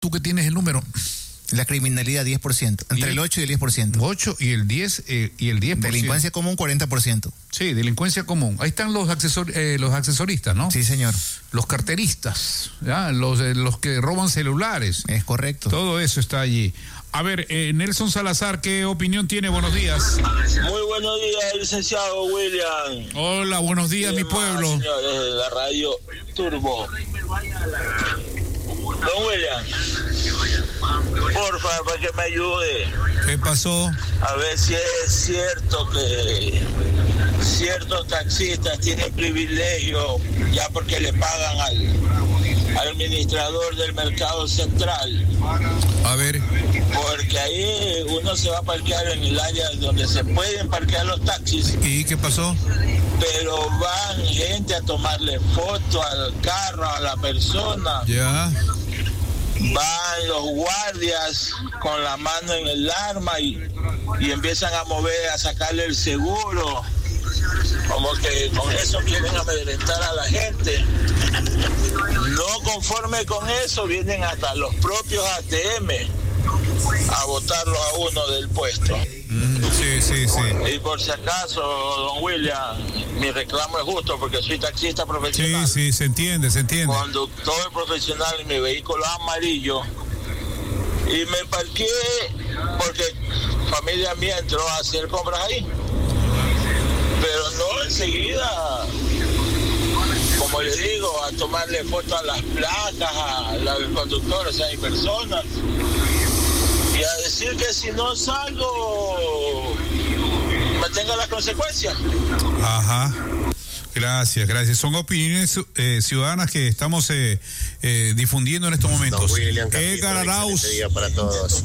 tú que tienes el número. La criminalidad 10%, entre el 8 y el 10%. 8 y el 10%. Delincuencia común 40%. Sí, delincuencia común. Ahí están los accesoristas, ¿no? Sí, señor. Los carteristas, ¿ya? Los que roban celulares. Es correcto. Todo eso está allí. A ver, Nelson Salazar, ¿qué opinión tiene? Buenos días. Muy buenos días, licenciado William. Hola, buenos días, mi pueblo. Señores de la radio Turbo. Don William, por favor, para que me ayude. ¿Qué pasó? A ver si es cierto que ciertos taxistas tienen privilegio ya porque le pagan al administrador del mercado central. A ver. Porque ahí uno se va a parquear en el área donde se pueden parquear los taxis. ¿Y qué pasó? Pero van gente a tomarle foto al carro, a la persona. Ya. Van los guardias con la mano en el arma y empiezan a mover, a sacarle el seguro. Como que con eso quieren amedrentar a la gente. No conforme con eso, vienen hasta los propios ATM a botarlo a uno del puesto. Sí. Y por si acaso, don William, mi reclamo es justo porque soy taxista profesional. Sí, se entiende. Conductor profesional en mi vehículo amarillo. Y me parqué porque familia mía entró a hacer compras ahí. Pero no enseguida, como le digo, a tomarle fotos a las placas, a los conductores, hay personas. Y a decir que si no salgo, me tenga las consecuencias. Ajá. Gracias. Son opiniones ciudadanas que estamos difundiendo en estos momentos. Don William Capito, excelente día para todos.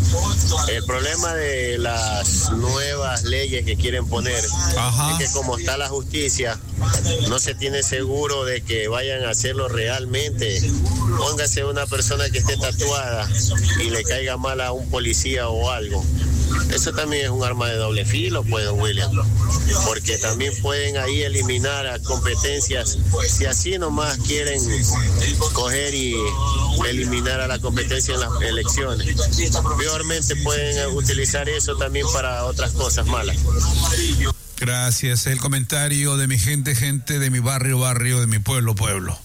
El problema de las nuevas leyes que quieren poner es que como está la justicia, no se tiene seguro de que vayan a hacerlo realmente. Póngase una persona que esté tatuada y le caiga mal a un policía o algo. Eso también es un arma de doble filo, pues, don William, porque también pueden ahí eliminar a competencias, si así nomás quieren coger y eliminar a la competencia en las elecciones. Peormente pueden utilizar eso también para otras cosas malas. Gracias, el comentario de mi gente de mi barrio, de mi pueblo.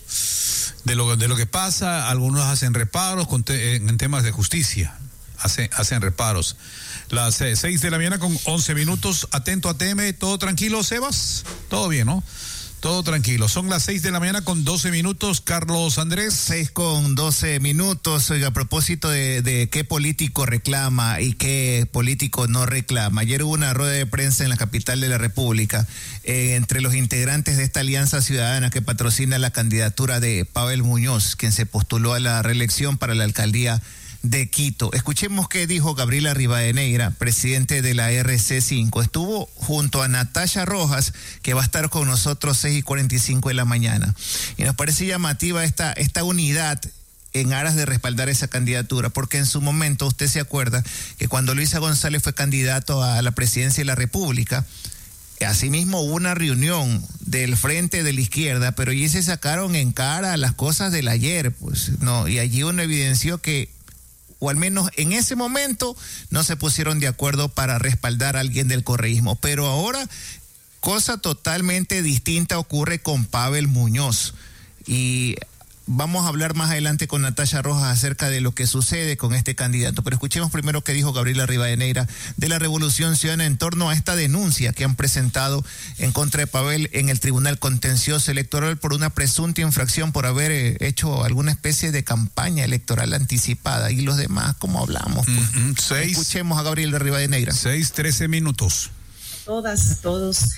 De lo que pasa, algunos hacen reparos en temas de justicia. Hacen reparos. Las 6 de la mañana con 11 minutos. Atento ATM, ¿todo tranquilo, Sebas? Todo bien, ¿no? Todo tranquilo. Son las 6 de la mañana con 12 minutos. Carlos Andrés. 6 con 12 minutos. Oiga, a propósito de qué político reclama y qué político no reclama. Ayer hubo una rueda de prensa en la capital de la República entre los integrantes de esta alianza ciudadana que patrocina la candidatura de Pavel Muñoz, quien se postuló a la reelección para la alcaldía de Quito. Escuchemos qué dijo Gabriela Rivadeneira, presidente de la RC5. Estuvo junto a Natacha Rojas, que va a estar con nosotros 6:45 de la mañana. Y nos parece llamativa esta unidad en aras de respaldar esa candidatura, porque en su momento, usted se acuerda que cuando Luisa González fue candidato a la presidencia de la República, asimismo hubo una reunión del Frente de la Izquierda, pero allí se sacaron en cara las cosas del ayer, pues, no, y allí uno evidenció que, o al menos en ese momento, no se pusieron de acuerdo para respaldar a alguien del correísmo. Pero ahora, cosa totalmente distinta ocurre con Pavel Muñoz. Y vamos a hablar más adelante con Natacha Rojas acerca de lo que sucede con este candidato. Pero escuchemos primero qué dijo Gabriela Rivadeneira de la Revolución Ciudadana en torno a esta denuncia que han presentado en contra de Pavel en el Tribunal Contencioso Electoral por una presunta infracción por haber hecho alguna especie de campaña electoral anticipada. Y los demás, ¿cómo hablamos? Escuchemos a Gabriela Rivadeneira. 6:13 minutos. A todos.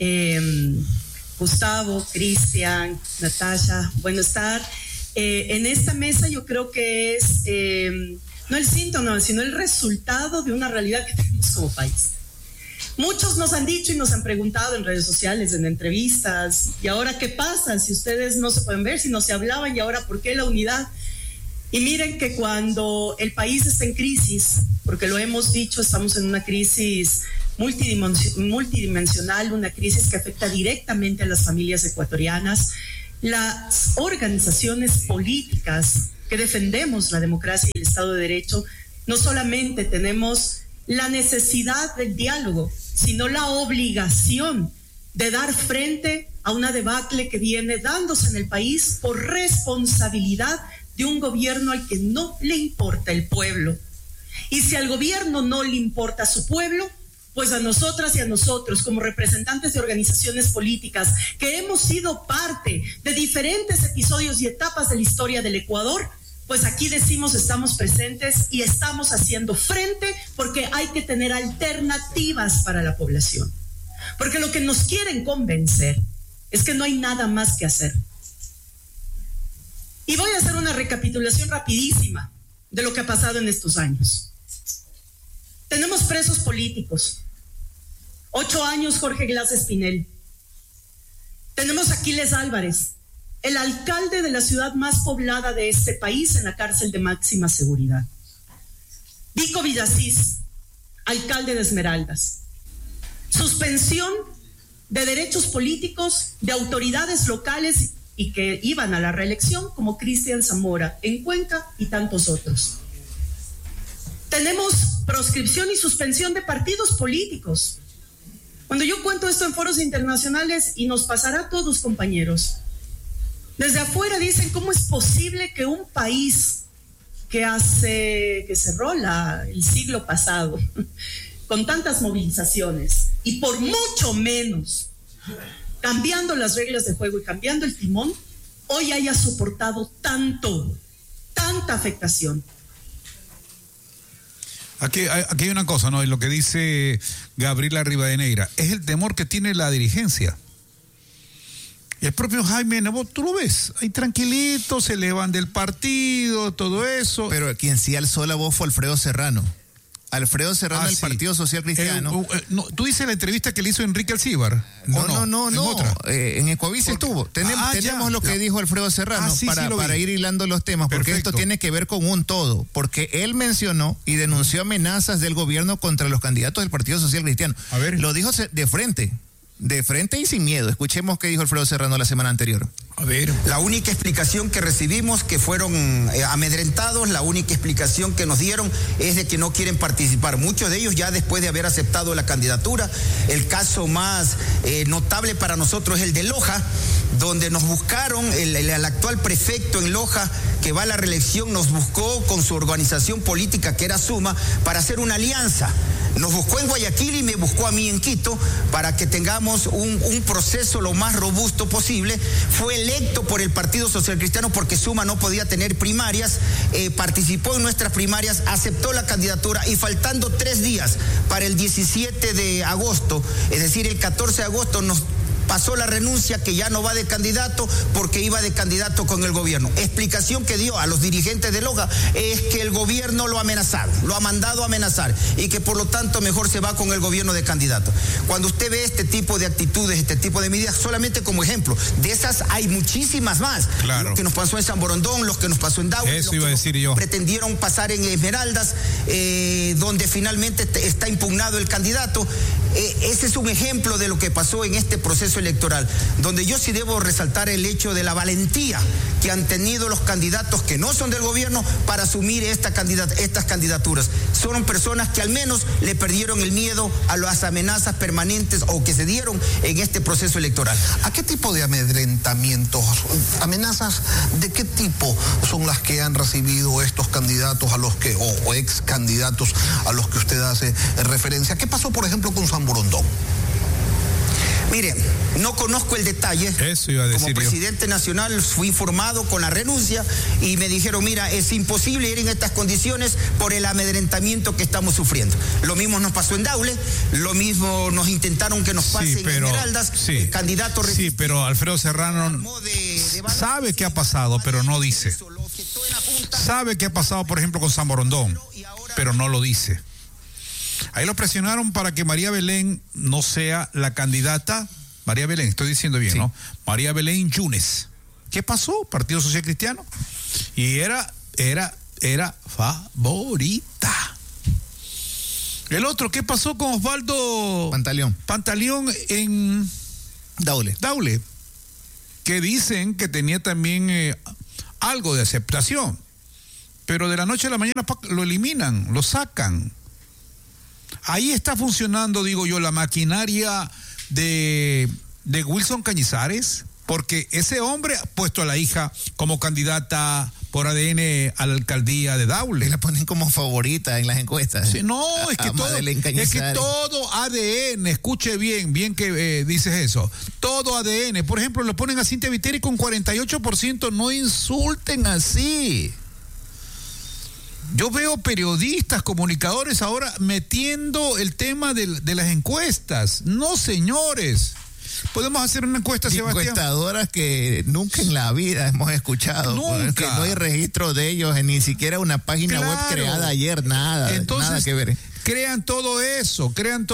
Gustavo, Cristian, Natacha, buenas tardes. En esta mesa yo creo que es no el síntoma, sino el resultado de una realidad que tenemos como país. Muchos nos han dicho y nos han preguntado en redes sociales, en entrevistas, ¿y ahora qué pasa? Si ustedes no se pueden ver, si no se hablaban, ¿y ahora por qué la unidad? Y miren que cuando el país está en crisis, porque lo hemos dicho, estamos en una crisis multidimensional, una crisis que afecta directamente a las familias ecuatorianas, las organizaciones políticas que defendemos la democracia y el Estado de Derecho, no solamente tenemos la necesidad del diálogo, sino la obligación de dar frente a una debacle que viene dándose en el país por responsabilidad de un gobierno al que no le importa el pueblo. Y si al gobierno no le importa a su pueblo, pues a nosotras y a nosotros, como representantes de organizaciones políticas que hemos sido parte de diferentes episodios y etapas de la historia del Ecuador, pues aquí decimos estamos presentes y estamos haciendo frente porque hay que tener alternativas para la población. Porque lo que nos quieren convencer es que no hay nada más que hacer. Y voy a hacer una recapitulación rapidísima de lo que ha pasado en estos años. Tenemos presos políticos. 8 años Jorge Glass Espinel. Tenemos a Aquiles Álvarez, el alcalde de la ciudad más poblada de este país, en la cárcel de máxima seguridad. Vico Villasís, alcalde de Esmeraldas. Suspensión de derechos políticos de autoridades locales y que iban a la reelección, como Cristian Zamora en Cuenca y tantos otros. Tenemos proscripción y suspensión de partidos políticos. Cuando yo cuento esto en foros internacionales, y nos pasará a todos, compañeros, desde afuera dicen, ¿cómo es posible que un país que cerró el siglo pasado con tantas movilizaciones y por mucho menos cambiando las reglas de juego y cambiando el timón, hoy haya soportado tanta afectación? Aquí hay una cosa, ¿no? Y lo que dice Gabriela Rivadeneira, es el temor que tiene la dirigencia. Y el propio Jaime Nebot, tú lo ves, ahí tranquilito, se elevan del partido, todo eso. Pero quien sí alzó la voz fue Alfredo Serrano. Alfredo Serrano del Partido Social Cristiano. ¿Tú dices la entrevista que le hizo Enrique Alcíbar? No. En Ecuavisa estuvo. Tenemos lo que dijo Alfredo Serrano para ir hilando los temas, porque esto tiene que ver con un todo. Porque él mencionó y denunció amenazas del gobierno contra los candidatos del Partido Social Cristiano. A ver. Lo dijo de frente y sin miedo. Escuchemos qué dijo Alfredo Serrano la semana anterior. A ver. La única explicación que recibimos, que fueron amedrentados, la única explicación que nos dieron es de que no quieren participar. Muchos de ellos ya después de haber aceptado la candidatura. El caso más notable para nosotros es el de Loja, donde nos buscaron, el actual prefecto en Loja, que va a la reelección, nos buscó con su organización política, que era Suma, para hacer una alianza. Nos buscó en Guayaquil y me buscó a mí en Quito para que tengamos un proceso lo más robusto posible. Fue electo por el Partido Social Cristiano porque Suma no podía tener primarias, participó en nuestras primarias, aceptó la candidatura y faltando 3 días para el 17 de agosto, es decir, el 14 de agosto, nos pasó la renuncia, que ya no va de candidato porque iba de candidato con el gobierno. Explicación que dio a los dirigentes de Loja es que el gobierno lo ha amenazado, lo ha mandado a amenazar y que por lo tanto mejor se va con el gobierno de candidato. Cuando usted ve este tipo de actitudes, este tipo de medidas, solamente como ejemplo, de esas hay muchísimas más. Claro. Lo que nos pasó en San Borondón, los que nos pasó en Daule, eso iba a decir yo. Pretendieron pasar en Esmeraldas, donde finalmente está impugnado el candidato. Ese es un ejemplo de lo que pasó en este proceso electoral, donde yo sí debo resaltar el hecho de la valentía que han tenido los candidatos que no son del gobierno para asumir estas candidaturas. Son personas que al menos le perdieron el miedo a las amenazas permanentes o que se dieron en este proceso electoral. ¿A qué tipo de amedrentamientos, amenazas de qué tipo son las que han recibido estos candidatos a los que, o ex candidatos a los que usted hace referencia? ¿Qué pasó, por ejemplo, con San Borondón? Mire, no conozco el detalle. Eso iba a decir. Como presidente nacional fui informado con la renuncia y me dijeron, mira, es imposible ir en estas condiciones por el amedrentamiento que estamos sufriendo. Lo mismo nos pasó en Daule, lo mismo nos intentaron que nos pase en Esmeraldas. El candidato... Sí, pero Alfredo Serrano sabe qué ha pasado, pero no dice. Sabe qué ha pasado, por ejemplo, con San Borondón, pero no lo dice. Ahí lo presionaron para que María Belén no sea la candidata. María Belén, estoy diciendo bien, sí, ¿no? María Belén Yunes. ¿Qué pasó? Partido Social Cristiano. Y era favorita. El otro, ¿qué pasó con Osvaldo Pantaleón en Daule? Que dicen que tenía también algo de aceptación. pero de la noche a la mañana lo eliminan, lo sacan. Ahí está funcionando, digo yo, la maquinaria de Wilson Cañizares, porque ese hombre ha puesto a la hija como candidata por ADN a la alcaldía de Daule. Y la ponen como favorita en las encuestas. Sí, no, es que todo ADN, escuche bien que dices eso, todo ADN. Por ejemplo, lo ponen a Cintia Viteri con 48%, no insulten así. Yo veo periodistas, comunicadores ahora metiendo el tema de las encuestas. No, señores. Podemos hacer una encuesta, Sebastián. Encuestadoras que nunca en la vida hemos escuchado. Nunca. Que no hay registro de ellos, ni siquiera una página web creada ayer, nada. Entonces, nada que ver. Crean todo eso.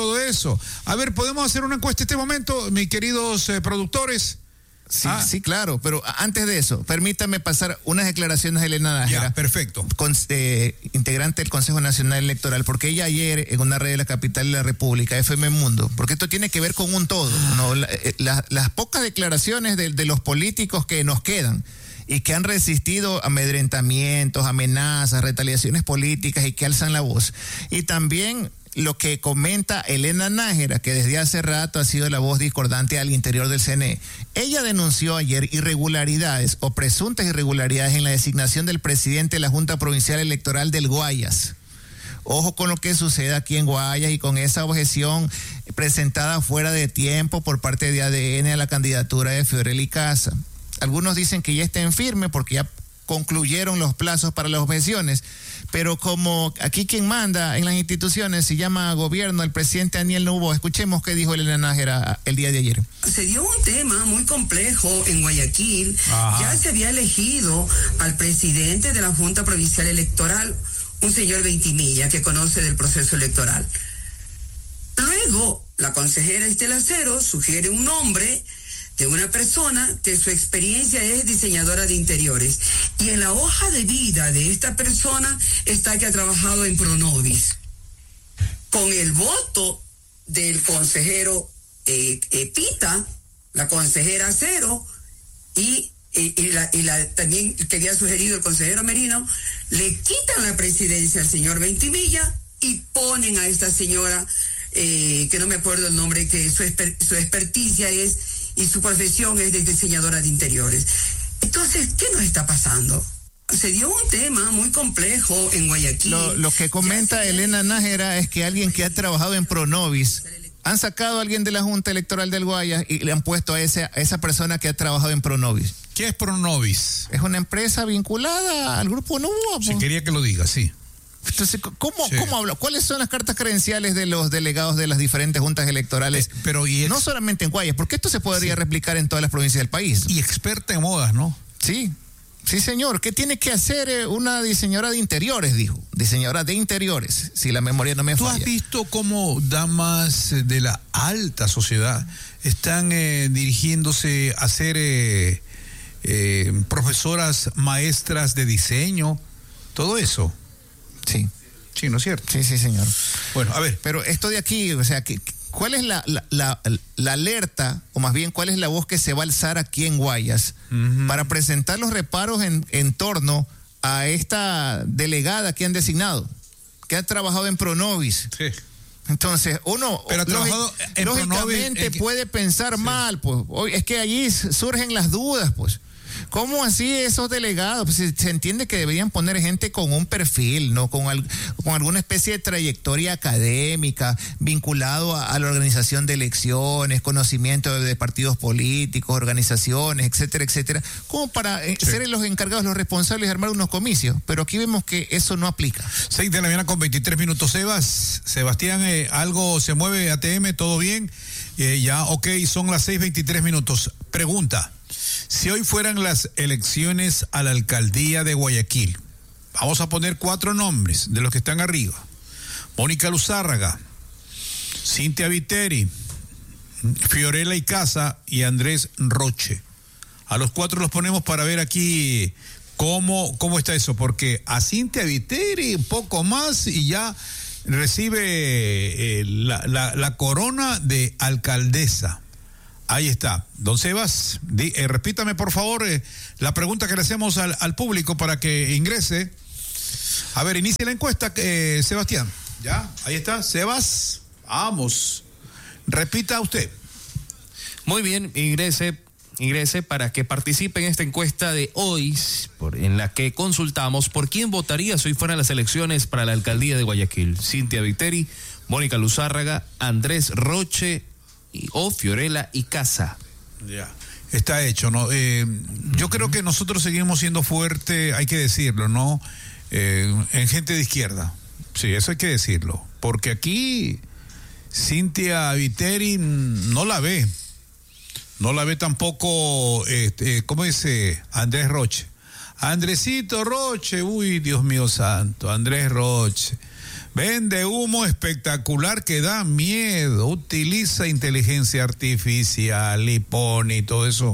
A ver, ¿podemos hacer una encuesta en este momento, mis queridos productores? Sí, claro, pero antes de eso, permítame pasar unas declaraciones de Elena Nájera. Ya, perfecto. Integrante del Consejo Nacional Electoral, porque ella ayer en una red de la capital de la República, FM Mundo, porque esto tiene que ver con un todo, ¿no? Las pocas declaraciones de los políticos que nos quedan y que han resistido amedrentamientos, amenazas, retaliaciones políticas y que alzan la voz. Y también lo que comenta Elena Nájera, que desde hace rato ha sido la voz discordante al interior del CNE. Ella denunció ayer irregularidades o presuntas irregularidades en la designación del presidente de la Junta Provincial Electoral del Guayas. Ojo con lo que sucede aquí en Guayas y con esa objeción presentada fuera de tiempo por parte de ADN a la candidatura de Fiorella Icaza. Algunos dicen que ya está en firme porque ya concluyeron los plazos para las objeciones, pero como aquí quien manda en las instituciones se llama gobierno, el presidente Daniel Noboa. Escuchemos qué dijo Elena Nájera el día de ayer. Se dio un tema muy complejo en Guayaquil. Ya se había elegido al presidente de la Junta Provincial Electoral, un señor Ventimilla, que conoce del proceso electoral. Luego, la consejera Estela Cero sugiere un nombre de una persona que su experiencia es diseñadora de interiores. Y en la hoja de vida de esta persona está que ha trabajado en Pronovis. Con el voto del consejero Pita, la consejera Cero, y también que había sugerido el consejero Merino, le quitan la presidencia al señor Ventimilla y ponen a esta señora, que no me acuerdo el nombre, que su experticia es y su profesión es de diseñadora de interiores. Entonces, ¿qué nos está pasando? Se dio un tema muy complejo en Guayaquil. Lo que comenta Elena Nájera es que alguien que ha trabajado en Pronovis, han sacado a alguien de la Junta Electoral del Guayas y le han puesto a esa persona que ha trabajado en Pronovis. ¿Qué es Pronovis? Es una empresa vinculada al grupo Noboa. Si quería que lo diga, sí. Entonces, ¿cómo habla? ¿Cuáles son las cartas credenciales de los delegados de las diferentes juntas electorales? No solamente en Guayas, porque esto se podría replicar en todas las provincias del país. Y experta en modas, ¿no? Sí, señor. ¿Qué tiene que hacer una diseñadora de interiores? Dijo. Diseñadora de interiores, si la memoria no me falla. ¿Tú has visto cómo damas de la alta sociedad están dirigiéndose a ser profesoras, maestras de diseño? Todo eso. Sí. Sí, ¿no es cierto? Sí, señor. Bueno, a ver. Pero esto de aquí, o sea, ¿cuál es la alerta, o más bien, cuál es la voz que se va a alzar aquí en Guayas para presentar los reparos en torno a esta delegada que han designado, que ha trabajado en Pronovis? Sí. Entonces, uno lógicamente puede pensar mal, pues. Es que allí surgen las dudas, pues. ¿Cómo así esos delegados? Pues se entiende que deberían poner gente con un perfil, ¿no? Con alguna especie de trayectoria académica, vinculado a la organización de elecciones, conocimiento de partidos políticos, organizaciones, etcétera, etcétera, como para ser los encargados, los responsables de armar unos comicios. Pero aquí vemos que eso no aplica. 6 de la mañana con 23 minutos. Sebastián, algo se mueve, ATM, ¿todo bien? Ya, ok, son las 6:23 minutos. Pregunta. Si hoy fueran las elecciones a la alcaldía de Guayaquil, vamos a poner 4 nombres de los que están arriba: Mónica Luzárraga, Cintia Viteri, Fiorella Icaza y Andrés Roche. A los 4 los ponemos para ver aquí cómo está eso, porque a Cintia Viteri un poco más y ya recibe la corona de alcaldesa. Ahí está. Don Sebas, repítame por favor la pregunta que le hacemos al público para que ingrese. A ver, inicia la encuesta, Sebastián. Ya, ahí está. Sebas, vamos. Repita usted. Muy bien, ingrese para que participe en esta encuesta de hoy, en la que consultamos por quién votaría si hoy fueran las elecciones para la alcaldía de Guayaquil. Cintia Viteri, Mónica Luzárraga, Andrés Roche o Fiorella Icaza. Ya, está hecho, ¿no? Yo creo que nosotros seguimos siendo fuertes, hay que decirlo, ¿no? En gente de izquierda. Sí, eso hay que decirlo. Porque aquí Cintia Viteri no la ve. No la ve tampoco, ¿cómo dice? Andrés Roche. Andresito Roche, uy, Dios mío santo, Andrés Roche. Vende humo espectacular que da miedo. Utiliza inteligencia artificial y pone y todo eso.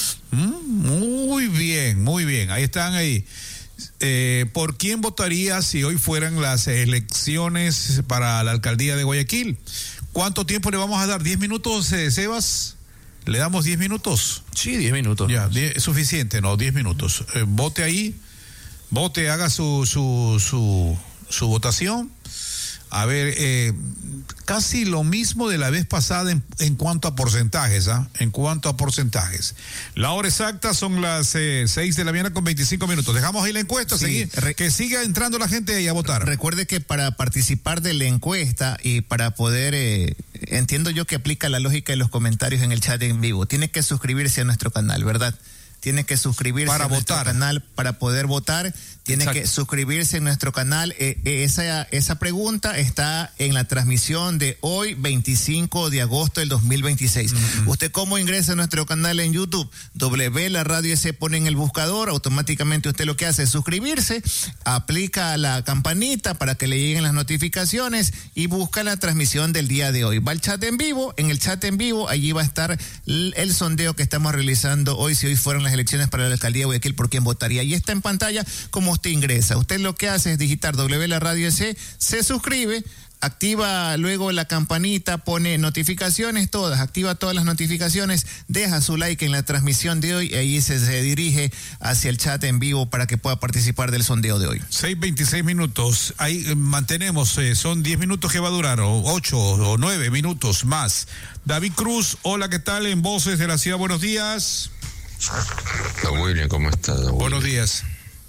Muy bien, muy bien. Ahí están ahí. ¿Por quién votaría si hoy fueran las elecciones para la alcaldía de Guayaquil? ¿Cuánto tiempo le vamos a dar? ¿10 minutos, Sebas? ¿Le damos 10 minutos? Sí, 10 minutos. Ya, es suficiente, no, 10 minutos. Vote ahí, haga su votación. A ver, casi lo mismo de la vez pasada en cuanto a porcentajes, En cuanto a porcentajes. La hora exacta son las 6 de la mañana con 25 minutos. Dejamos ahí la encuesta, sí, que siga entrando la gente ahí a votar. Recuerde que para participar de la encuesta y para poder, entiendo yo que aplica la lógica de los comentarios en el chat en vivo, tiene que suscribirse a nuestro canal, ¿verdad? Tiene que suscribirse a nuestro canal para poder votar. Tiene que suscribirse en nuestro canal. Esa pregunta está en la transmisión de hoy, 25 de agosto del 2026. ¿Usted cómo ingresa a nuestro canal en YouTube? La Radio S, pone en el buscador, automáticamente usted lo que hace es suscribirse, aplica la campanita para que le lleguen las notificaciones y busca la transmisión del día de hoy. Va al chat en vivo, en el chat en vivo, allí va a estar el sondeo que estamos realizando hoy, si hoy fueron las elecciones para la alcaldía de Guayaquil, por quién votaría. Y está en pantalla como usted ingresa. Usted lo que hace es digitar La Radio S, se suscribe, activa luego la campanita, pone notificaciones todas, activa todas las notificaciones, deja su like en la transmisión de hoy y ahí se dirige hacia el chat en vivo para que pueda participar del sondeo de hoy. 6:26 minutos. Ahí mantenemos, son 10 minutos que va a durar, o 8 o 9 minutos más. David Cruz, hola, ¿qué tal? En Voces de la Ciudad, buenos días. Don William, ¿cómo está? Buenos días.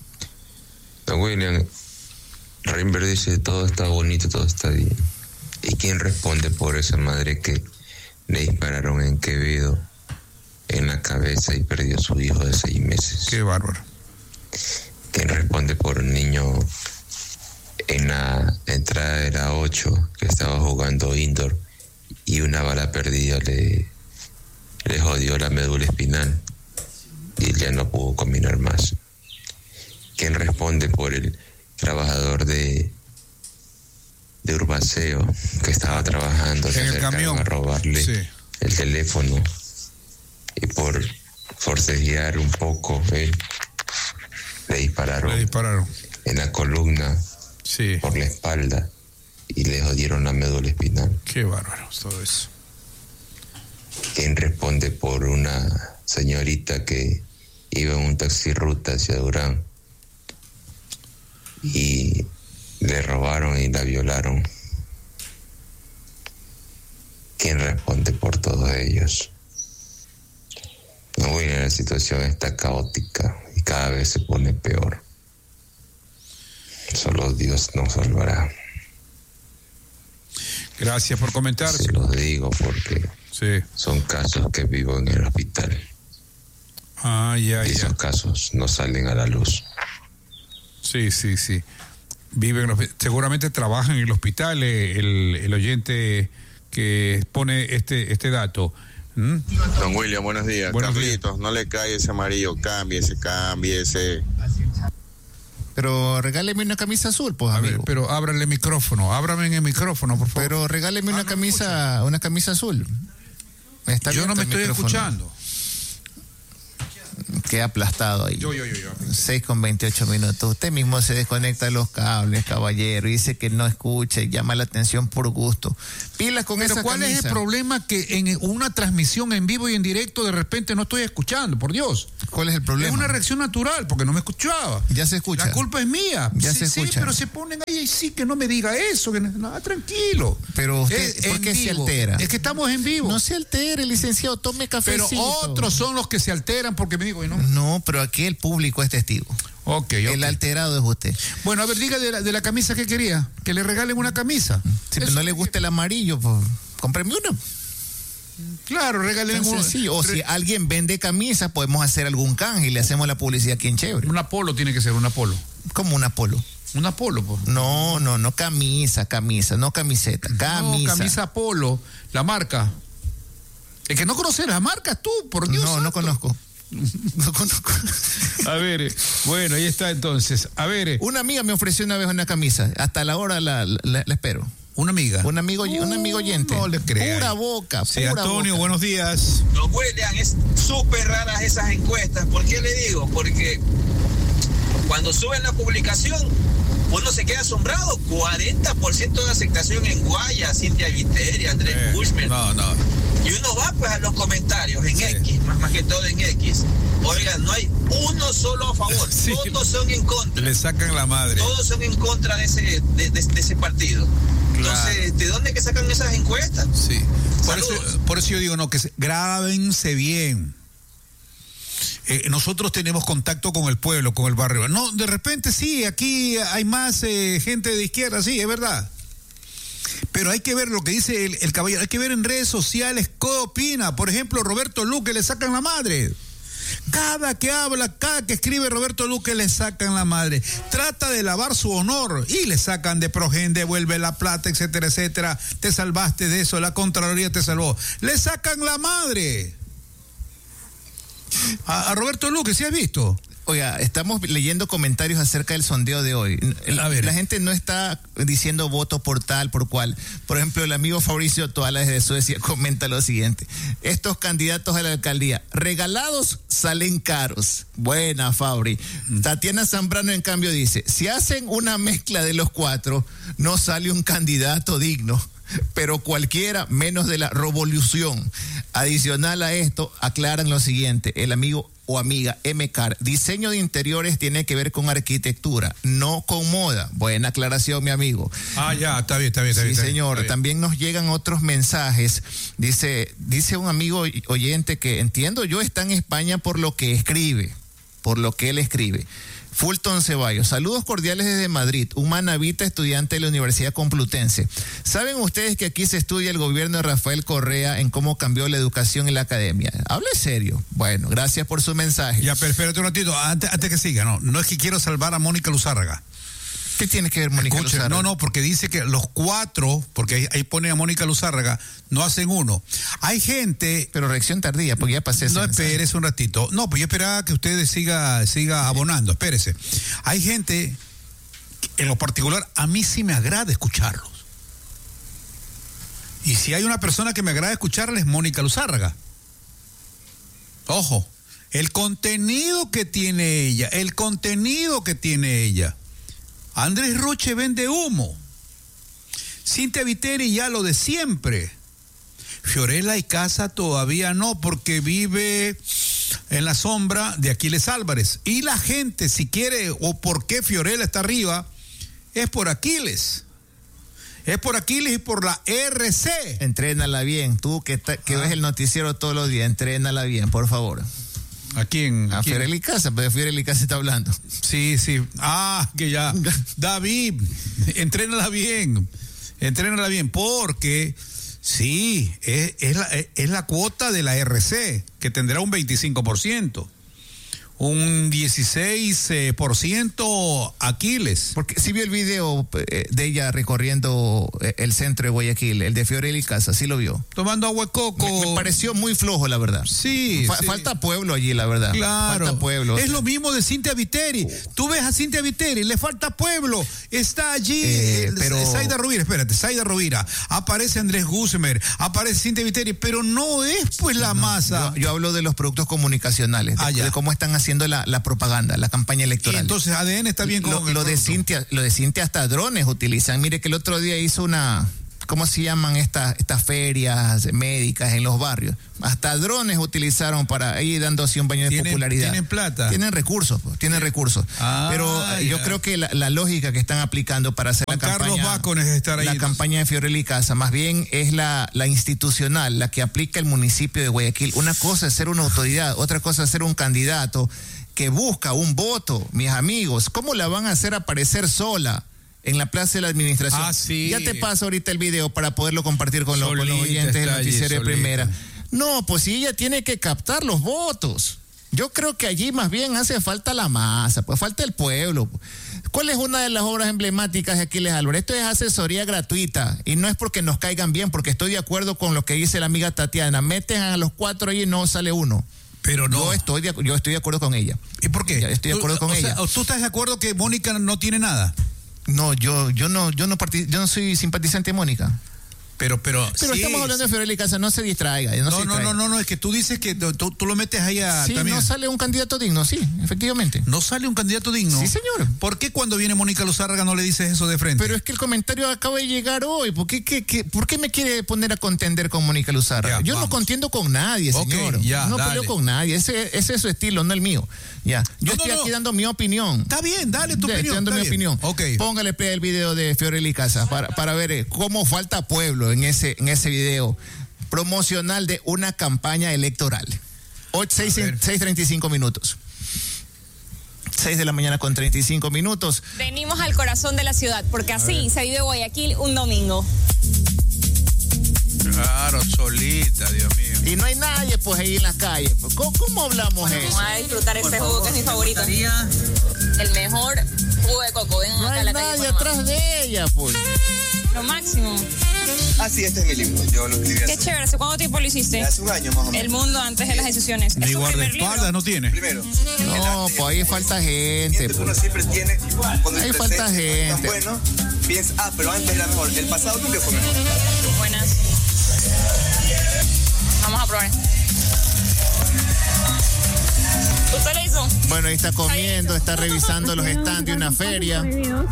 Don William, Reinberg dice, todo está bonito, todo está bien. ¿Y quién responde por esa madre que le dispararon en Quevedo en la cabeza y perdió a su hijo de 6 meses? Qué bárbaro. ¿Quién responde por un niño en la entrada de la 8 que estaba jugando indoor y una bala perdida le jodió la médula espinal y él ya no pudo caminar más? ¿Quién responde por el trabajador de Urbaceo que estaba trabajando, en se el camión, a robarle el teléfono y por forcejear un poco le dispararon en la columna, por la espalda y le jodieron la médula espinal? Qué bárbaro todo eso. ¿Quién responde por una señorita que iba en un taxi ruta hacia Durán y le robaron y la violaron? ¿Quién responde por todos ellos? No, la situación está caótica y cada vez se pone peor. Solo Dios nos salvará. Gracias por comentar. Se los digo porque son casos que vivo en el hospital. Y esos casos no salen a la luz. Sí. Viven, seguramente trabajan en el hospital, el oyente que pone este dato. Don William, buenos días. Carlitos, no le cae ese amarillo, cambie ese. Pero regáleme una camisa azul, pues, amigo. Ver, pero ábrale el micrófono, ábrame en el micrófono, por favor. Pero regáleme una camisa azul. Yo no me estoy escuchando. Queda aplastado ahí. Yo. 6:28 minutos. Usted mismo se desconecta los cables, caballero, y dice que no escucha y llama la atención por gusto. Pilas con esa camisa. Pero ¿cuál es el problema que en una transmisión en vivo y en directo de repente no estoy escuchando? Por Dios. ¿Cuál es el problema? Es una reacción natural, porque no me escuchaba. Ya se escucha. La culpa es mía. Ya sí, se escucha. Sí, pero se ponen ahí, sí, que no me diga eso. Tranquilo. Pero usted, ¿por qué se altera? Es que estamos en vivo. No se altere, licenciado, tome cafecito. Pero otros son los que se alteran porque me digo, ¿no? No, pero aquí el público es testigo. Okay. El alterado es usted. Bueno, a ver, diga de la camisa que quería. Que le regalen una camisa. Si no le gusta el amarillo, pues cómpreme una. Claro, regalen una. O si alguien vende camisas, podemos hacer algún canje y le hacemos la publicidad aquí en Chévere. Una polo tiene que ser, una polo. ¿Cómo una polo? Una polo, pues. No, camisa, no camiseta, camisa. No, camisa polo, la marca. Es que no conoces las marcas tú, por Dios. No conozco. No conozco. A ver, bueno, ahí está entonces. A ver. Una amiga me ofreció una vez una camisa. Hasta la hora la espero. ¿Una amiga? Un amigo oyente. No le creas. Pura boca, sí, pura Antonio, boca. Buenos días. No, William, es súper raras esas encuestas. ¿Por qué le digo? Porque cuando suben la publicación, uno se queda asombrado. 40% de aceptación en Guaya, Cintia Viteri, Andrés Bushman. No. Y uno va pues a los comentarios en X, más que todo en X. Oigan, no hay uno solo a favor, todos son en contra. Le sacan la madre. Todos son en contra de ese partido. Claro. Entonces, ¿de dónde que sacan esas encuestas? Sí. Por eso yo digo, que grábense bien. Nosotros tenemos contacto con el pueblo, con el barrio. No, de repente sí, aquí hay más gente de izquierda, sí, es verdad. Pero hay que ver lo que dice el caballero, hay que ver en redes sociales qué opina. Por ejemplo, Roberto Luque, le sacan la madre. Cada que habla, cada que escribe Roberto Luque, le sacan la madre. Trata de lavar su honor y le sacan de Progen, devuelve la plata, etcétera, etcétera. Te salvaste de eso, la Contraloría te salvó. Le sacan la madre. A Roberto Luque, ¿sí has visto? Oiga, estamos leyendo comentarios acerca del sondeo de hoy. La gente no está diciendo voto por tal, por cual. Por ejemplo, el amigo Fabricio Toala desde Suecia comenta lo siguiente. Estos candidatos a la alcaldía, regalados salen caros. Buena, Fabri. Tatiana Zambrano, en cambio, dice, si hacen una mezcla de los cuatro, no sale un candidato digno. Pero cualquiera menos de la revolución. Adicional a esto, aclaran lo siguiente, el amigo o amiga MCAR, diseño de interiores tiene que ver con arquitectura, no con moda. Buena aclaración, mi amigo. Ya, está bien. Sí, señor, también nos llegan otros mensajes. Dice un amigo oyente que entiendo yo está en España por lo que escribe, por lo que él escribe. Fulton Ceballos, saludos cordiales desde Madrid, un manavita estudiante de la Universidad Complutense. ¿Saben ustedes que aquí se estudia el gobierno de Rafael Correa en cómo cambió la educación en la academia? Hable serio. Bueno, gracias por su mensaje. Ya, pero espérate un ratito, antes que siga, no es que quiero salvar a Mónica Luzárraga. ¿Qué tiene que ver Mónica Luzárraga? No, porque dice que los cuatro, porque ahí pone a Mónica Luzárraga, no hacen uno. Hay gente... Pero reacción tardía, porque ya pasé ese mensaje. Espérese un ratito. No, pues yo esperaba que ustedes siga abonando, espérese. Hay gente, en lo particular, a mí sí me agrada escucharlos. Y si hay una persona que me agrada escucharla es Mónica Luzárraga. Ojo, el contenido que tiene ella. Andrés Roche vende humo. Cintia Viteri ya lo de siempre. Fiorella y Casa todavía no, porque vive en la sombra de Aquiles Álvarez. Y la gente, si quiere, o por qué Fiorella está arriba, es por Aquiles. Es por Aquiles y por la RC. Entrénala bien. Tú que ves el noticiero todos los días, entrénala bien, por favor. ¿A quién? A Fiorella y Casa, pero Fiorella y Casa está hablando. Sí. Que ya. David, entrénala bien, porque sí, es la cuota de la RC, que tendrá un 25%. Un 16% Aquiles. Porque si vio el video de ella recorriendo el centro de Guayaquil, el de Fiorella y Casa, sí lo vio. Tomando agua de coco. Me pareció muy flojo, la verdad. Sí. Falta pueblo allí, la verdad. Claro. Falta pueblo. Es lo mismo de Cintia Viteri. Tú ves a Cintia Viteri, le falta pueblo. Está allí Zaida Rovira. Aparece Andrés Guzmer, aparece Cintia Viteri, pero no es pues la masa. Yo hablo de los productos comunicacionales, de cómo están haciendo la propaganda, la campaña electoral. Y entonces ADN está bien con lo de Cintia hasta drones utilizan. Mire que el otro día hizo una ¿cómo se llaman estas ferias médicas en los barrios? Hasta drones utilizaron para ir dando así un baño de popularidad. ¿Tienen plata? Tienen recursos, recursos. Pero yo creo que la lógica que están aplicando para hacer Juan la campaña... Carlos Bacones estar ahí. La campaña de Fiorelli Casa, más bien es la institucional, la que aplica el municipio de Guayaquil. Una cosa es ser una autoridad, otra cosa es ser un candidato que busca un voto, mis amigos. ¿Cómo la van a hacer aparecer sola en la plaza de la administración? Sí. Ya te paso ahorita el video para poderlo compartir con los oyentes del noticiero de Primera. No, pues sí, ella tiene que captar los votos. Yo creo que allí más bien hace falta la masa, pues falta el pueblo. ¿Cuál es una de las obras emblemáticas de Aquiles Álvarez? Esto es asesoría gratuita y no es porque nos caigan bien, porque estoy de acuerdo con lo que dice la amiga Tatiana. Meten a los 4 ahí y no sale uno. Pero no. Yo estoy de acuerdo con ella. ¿Y por qué? Estoy de acuerdo con ella. ¿Tú estás de acuerdo que Mónica no tiene nada? No, yo no soy simpatizante de Mónica. Pero sí, estamos hablando de Fiorelli Casa, no se distraiga. No, es que tú dices que tú lo metes ahí a... Sí, también. No sale un candidato digno, sí, efectivamente. ¿No sale un candidato digno? Sí, señor. ¿Por qué cuando viene Mónica Luzárraga no le dices eso de frente? Pero es que el comentario acaba de llegar hoy. ¿Por qué me quiere poner a contender con Mónica Luzárraga? Yo no contiendo con nadie, señor. No peleo con nadie. Ese es su estilo, no el mío. Ya. Yo estoy aquí dando mi opinión. Está bien, dale tu opinión. Estoy dando mi opinión. Okay. Póngale play el video de Fiorelli Casa para ver cómo falta pueblo en ese video promocional de una campaña electoral. 6:35 minutos. 6 de la mañana con 35 minutos. Venimos al corazón de la ciudad, porque así se vive Guayaquil un domingo. Claro, solita, Dios mío. Y no hay nadie pues ahí en la calle. ¿Cómo hablamos eso? Vamos a disfrutar este jugo que es mi favorito. El mejor jugo de coco. Ven no acá hay a la calle. Nadie atrás de ella, pues. Lo máximo. Así, este es mi libro. Yo lo escribí Qué chévere. ¿Hace cuánto tiempo lo hiciste? Hace un año más o menos. El mundo antes de las decisiones. Ni guardaespaldas no tiene. Primero. No, pues ahí falta gente. Pues. Uno siempre tiene. Ahí falta gente. Bueno, piensa, pero antes era mejor. El pasado nunca fue mejor. Buenas. Vamos a probar. ¿Usted le hizo? Bueno, ahí está comiendo, está revisando los stands de una feria.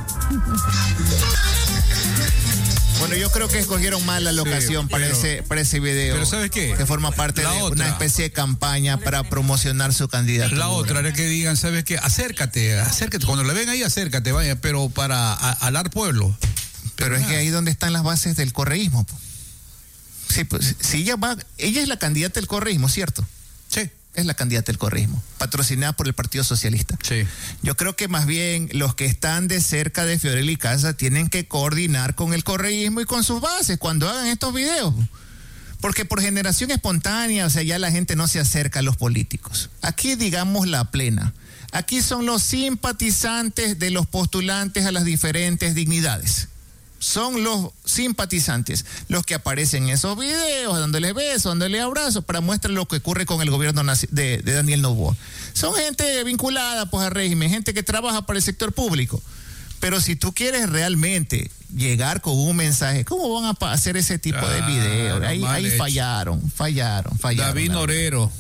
Bueno, yo creo que escogieron mal la locación para ese video. Pero ¿sabes qué? Que forma parte de una especie de campaña para promocionar su candidatura. La otra era que digan, ¿sabes qué? Acércate. Cuando la ven ahí, acércate, vaya, pero para alar pueblo. Pero es que ahí donde están las bases del correísmo. Sí, pues, si ella es la candidata del correísmo, ¿cierto? Sí. Es la candidata del correísmo, patrocinada por el Partido Socialista. Sí. Yo creo que más bien los que están de cerca de Fiorelli Casa tienen que coordinar con el correísmo y con sus bases cuando hagan estos videos. Porque por generación espontánea, o sea, ya la gente no se acerca a los políticos. Aquí digamos la plena. Aquí son los simpatizantes de los postulantes a las diferentes dignidades. Son los simpatizantes los que aparecen en esos videos, dándoles besos, dándoles abrazos, para mostrar lo que ocurre con el gobierno de Daniel Noboa. Son gente vinculada pues al régimen, gente que trabaja para el sector público. Pero si tú quieres realmente llegar con un mensaje, ¿cómo van a hacer ese tipo de videos? Ahí fallaron. David Norero.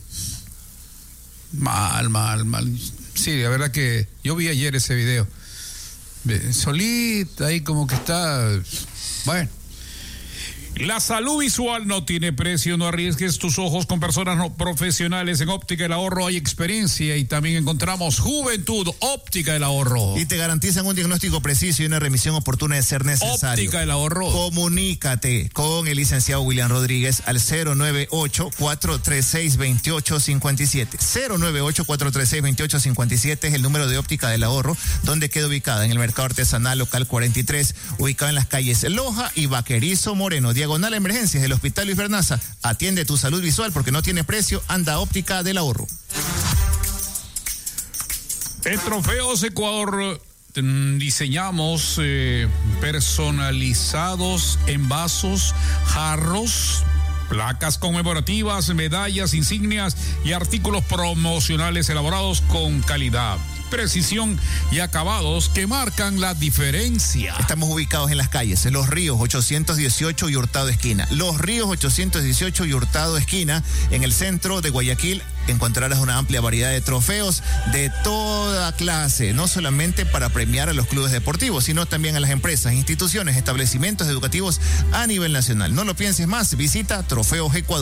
Mal. Sí, la verdad que yo vi ayer ese video. Solita, ahí como que está. Bueno. La salud visual no tiene precio, no arriesgues tus ojos con personas no profesionales. En Óptica El Ahorro hay experiencia y también encontramos juventud. Óptica El Ahorro. Y te garantizan un diagnóstico preciso y una remisión oportuna de ser necesario. Óptica El Ahorro. Comunícate con el licenciado William Rodríguez al 098-436-2857. 098-436-2857 es el número de Óptica del Ahorro, donde queda ubicada en el Mercado Artesanal Local 43, ubicado en las calles Loja y Vaquerizo Moreno, diagonal Emergencias del Hospital Luis Bernaza. Atiende tu salud visual porque no tiene precio. Anda a Óptica del Ahorro. En Trofeos Ecuador diseñamos personalizados en vasos, jarros, placas conmemorativas, medallas, insignias y artículos promocionales elaborados con calidad. precisión y acabados que marcan la diferencia. Estamos ubicados en las calles, en Los Ríos 818 y Hurtado Esquina. Los Ríos 818 y Hurtado Esquina, en el centro de Guayaquil. Encontrarás una amplia variedad de trofeos de toda clase, no solamente para premiar a los clubes deportivos, sino también a las empresas, instituciones, establecimientos educativos a nivel nacional. No lo pienses más, visita Trofeos Ecuador.